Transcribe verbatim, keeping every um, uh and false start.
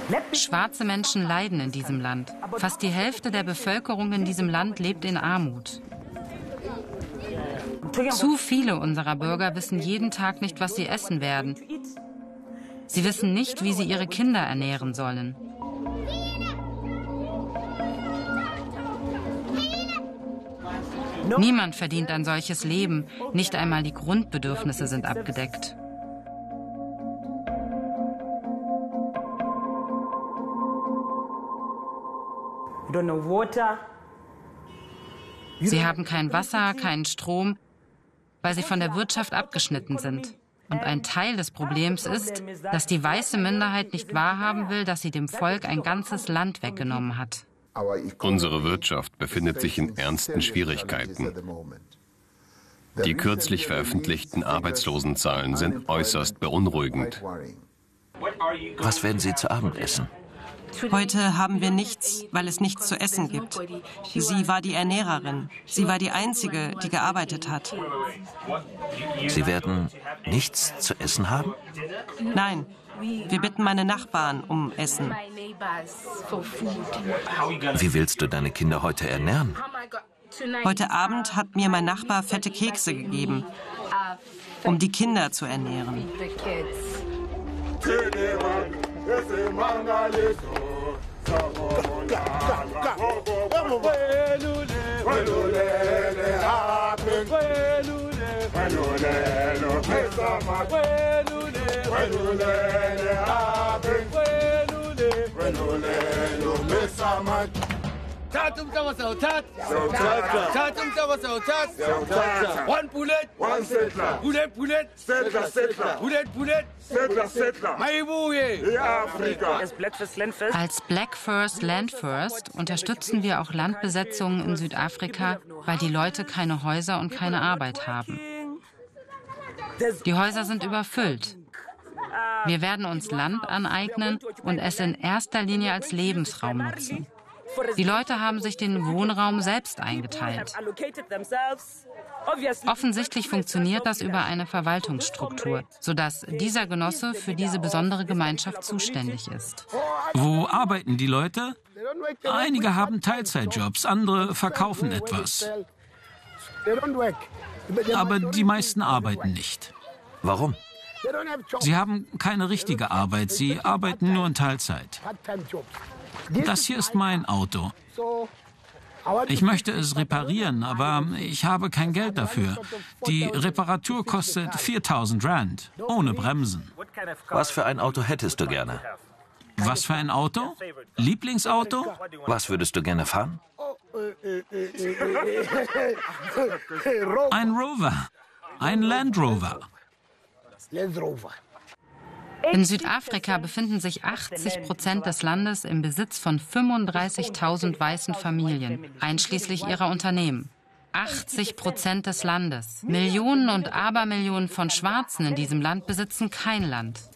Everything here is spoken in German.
Schwarze Menschen leiden in diesem Land. Fast die Hälfte der Bevölkerung in diesem Land lebt in Armut. Zu viele unserer Bürger wissen jeden Tag nicht, was sie essen werden. Sie wissen nicht, wie sie ihre Kinder ernähren sollen. Niemand verdient ein solches Leben. Nicht einmal die Grundbedürfnisse sind abgedeckt. Sie haben kein Wasser, keinen Strom, weil sie von der Wirtschaft abgeschnitten sind. Und ein Teil des Problems ist, dass die weiße Minderheit nicht wahrhaben will, dass sie dem Volk ein ganzes Land weggenommen hat. Unsere Wirtschaft befindet sich in ernsten Schwierigkeiten. Die kürzlich veröffentlichten Arbeitslosenzahlen sind äußerst beunruhigend. Was werden Sie zu Abend essen? Heute haben wir nichts, weil es nichts zu essen gibt. Sie war die Ernährerin. Sie war die Einzige, die gearbeitet hat. Sie werden nichts zu essen haben? Nein, wir bitten meine Nachbarn um Essen. Wie willst du deine Kinder heute ernähren? Heute Abend hat mir mein Nachbar fette Kekse gegeben, um die Kinder zu ernähren. One bullet, one settler. Bullet, bullet, settler, settler. Bullet, bullet, settler, settler. Als Black First, Land First unterstützen wir auch Landbesetzungen in Südafrika, weil die Leute keine Häuser und keine Arbeit haben. Die Häuser sind überfüllt. Wir werden uns Land aneignen und es in erster Linie als Lebensraum nutzen. Die Leute haben sich den Wohnraum selbst eingeteilt. Offensichtlich funktioniert das über eine Verwaltungsstruktur, sodass dieser Genosse für diese besondere Gemeinschaft zuständig ist. Wo arbeiten die Leute? Einige haben Teilzeitjobs, andere verkaufen etwas. Aber die meisten arbeiten nicht. Warum? Sie haben keine richtige Arbeit, sie arbeiten nur in Teilzeit. Das hier ist mein Auto. Ich möchte es reparieren, aber ich habe kein Geld dafür. Die Reparatur kostet viertausend Rand, ohne Bremsen. Was für ein Auto hättest du gerne? Was für ein Auto? Lieblingsauto? Was würdest du gerne fahren? Ein Rover. Ein Land Rover. In Südafrika befinden sich achtzig Prozent des Landes im Besitz von fünfunddreißigtausend weißen Familien, einschließlich ihrer Unternehmen. achtzig Prozent des Landes. Millionen und Abermillionen von Schwarzen in diesem Land besitzen kein Land.